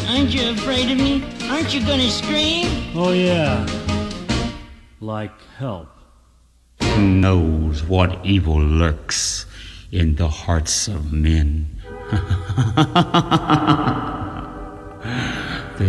Aren't you afraid of me? Aren't you gonna scream? Oh, yeah. Like help. Who knows what evil lurks in the hearts of men?